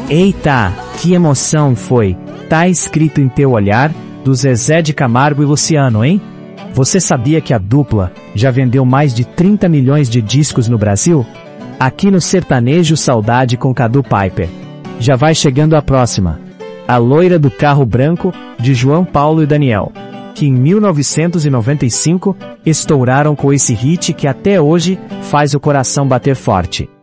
Eita, que emoção foi, tá escrito em teu olhar, do Zezé de Camargo e Luciano, hein? Você sabia que a dupla já vendeu mais de 30 milhões de discos no Brasil? Aqui no Sertanejo Saudade com Cadu Piper. Já vai chegando a próxima. A Loira do Carro Branco, de João Paulo e Daniel, que em 1995 estouraram com esse hit que até hoje faz o coração bater forte.